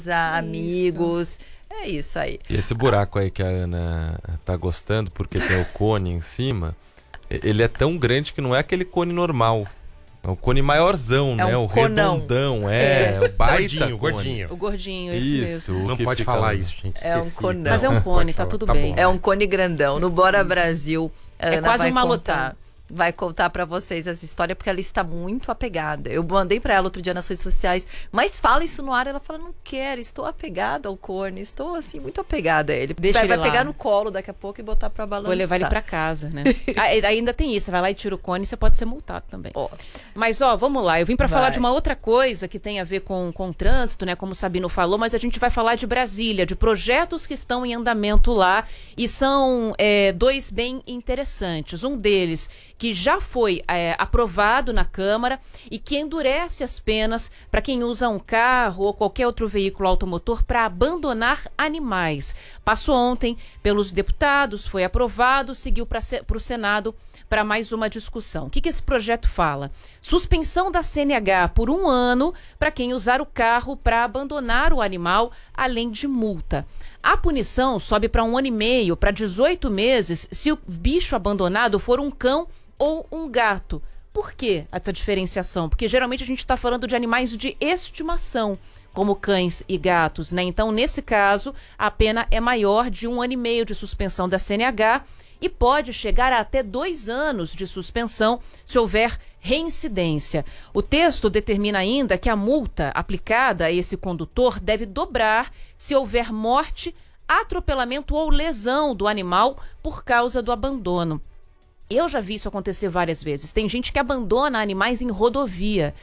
amigos. É isso aí. E esse buraco aí que a Ana tá gostando, porque tem o cone em cima, ele é tão grande que não é aquele cone normal. É um cone maiorzão, né? Um o conão. redondão, o baita gordinho. O gordinho, esse mesmo. Não pode falar isso, gente. É um conão. Mas é um cone, tá tudo bem. É um cone grandão. No Bora Brasil, a Ana quase vai uma contar. Vai contar pra vocês essa história, porque ela está muito apegada. Eu mandei pra ela outro dia nas redes sociais, mas fala isso no ar. Ela fala, não quero, estou apegada ao cone, estou assim, muito apegada a ele. Deixa vai ele pegar lá no colo daqui a pouco e botar pra balançar. Vou levar ele pra casa, né? Ainda tem isso, você vai lá e tira o cone, você pode ser multado também. Mas, vamos lá, eu vim pra falar de uma outra coisa que tem a ver com o trânsito, né? Como o Sabino falou, mas a gente vai falar de Brasília, de projetos que estão em andamento lá, e são dois bem interessantes. Um deles que já foi aprovado na Câmara e que endurece as penas para quem usa um carro ou qualquer outro veículo automotor para abandonar animais. Passou ontem pelos deputados, foi aprovado, seguiu para o Senado para mais uma discussão. O que esse projeto fala? Suspensão da CNH por 1 ano para quem usar o carro para abandonar o animal, além de multa. A punição sobe para 1 ano e meio, para 18 meses, se o bicho abandonado for um cão ou um gato. Por que essa diferenciação? Porque geralmente a gente está falando de animais de estimação, como cães e gatos, né? Então, nesse caso, a pena é maior, de 1 ano e meio de suspensão da CNH e pode chegar a até 2 anos de suspensão se houver reincidência. O texto determina ainda que a multa aplicada a esse condutor deve dobrar se houver morte, atropelamento ou lesão do animal por causa do abandono. Eu já vi isso acontecer várias vezes. Tem gente que abandona animais em rodovia,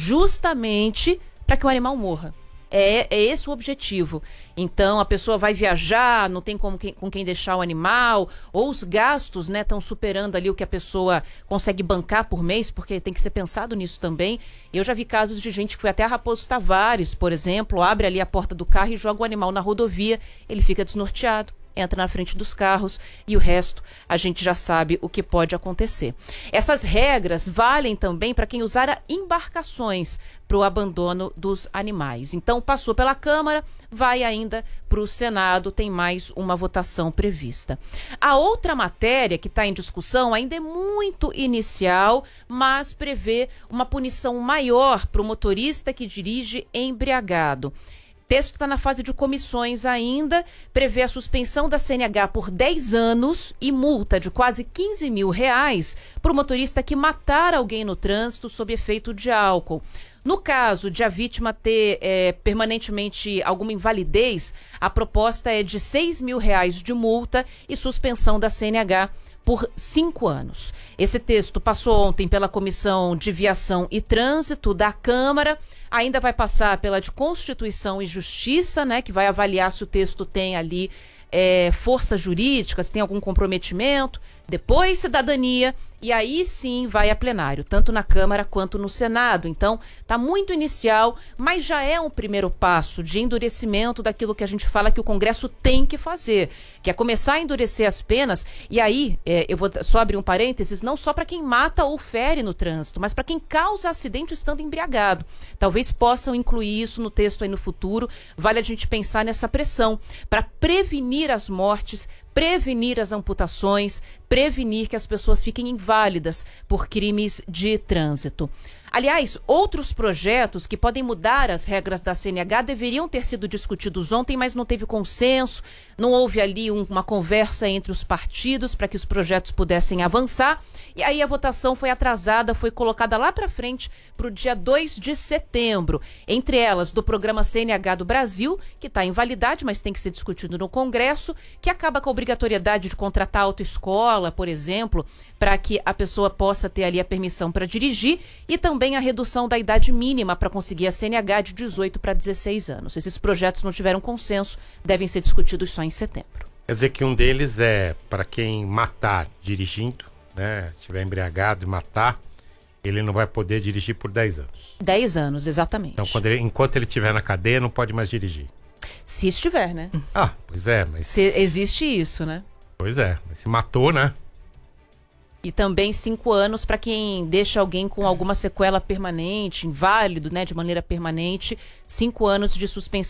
justamente para que o animal morra. É esse o objetivo. Então, a pessoa vai viajar, não tem com quem deixar o animal, ou os gastos, né, estão superando ali o que a pessoa consegue bancar por mês, porque tem que ser pensado nisso também. Eu já vi casos de gente que foi até a Raposo Tavares, por exemplo, abre ali a porta do carro e joga o animal na rodovia, ele fica desnorteado, entra na frente dos carros e o resto a gente já sabe o que pode acontecer. Essas regras valem também para quem usar embarcações para o abandono dos animais. Então, passou pela Câmara, vai ainda para o Senado, tem mais uma votação prevista. A outra matéria que está em discussão ainda é muito inicial, mas prevê uma punição maior para o motorista que dirige embriagado. O texto está na fase de comissões ainda, prevê a suspensão da CNH por 10 anos e multa de quase R$15 mil para o motorista que matar alguém no trânsito sob efeito de álcool. No caso de a vítima ter permanentemente alguma invalidez, a proposta é de R$6 mil de multa e suspensão da CNH por 5 anos. Esse texto passou ontem pela Comissão de Viação e Trânsito da Câmara, ainda vai passar pela de Constituição e Justiça, né, que vai avaliar se o texto tem ali força jurídica, se tem algum comprometimento, depois cidadania, e aí sim vai a plenário, tanto na Câmara quanto no Senado. Então, está muito inicial, mas já é um primeiro passo de endurecimento daquilo que a gente fala que o Congresso tem que fazer, que é começar a endurecer as penas, e aí, eu vou só abrir um parênteses, não só para quem mata ou fere no trânsito, mas para quem causa acidente estando embriagado. Talvez possam incluir isso no texto aí no futuro, vale a gente pensar nessa pressão, para prevenir as mortes, prevenir as amputações, prevenir que as pessoas fiquem inválidas por crimes de trânsito. Aliás, outros projetos que podem mudar as regras da CNH deveriam ter sido discutidos ontem, mas não teve consenso, não houve ali uma conversa entre os partidos para que os projetos pudessem avançar, e aí a votação foi atrasada, foi colocada lá para frente para o dia 2 de setembro. Entre elas, do programa CNH do Brasil, que está em validade, mas tem que ser discutido no Congresso, que acaba com a obrigatoriedade de contratar autoescola, por exemplo, para que a pessoa possa ter ali a permissão para dirigir, e também a redução da idade mínima para conseguir a CNH de 18 para 16 anos. Esses projetos não tiveram consenso, devem ser discutidos só em setembro. Quer dizer que um deles é para quem matar dirigindo, né? Estiver embriagado e matar, ele não vai poder dirigir por 10 anos. 10 anos, exatamente. Então, enquanto ele estiver na cadeia, não pode mais dirigir. Se estiver, né? Ah, pois é, mas... Se existe isso, né? Pois é, mas se matou, né? E também 5 anos para quem deixa alguém com alguma sequela permanente, inválido, né, de maneira permanente, 5 anos de suspensão